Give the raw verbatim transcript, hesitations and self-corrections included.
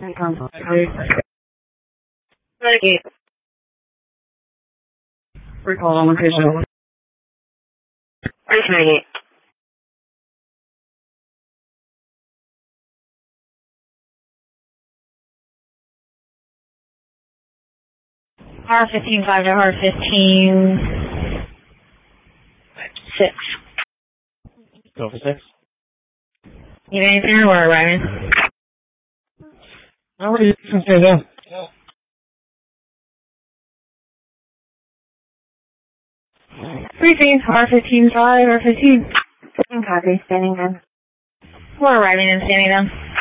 Recall on location. Reach R fifteen five to R fifteen six. Go for six. Need anything or we're arriving? How are you can stay there? Briefing, R fifteen five, R fifteen. Copy, standing in. We're arriving and standing down.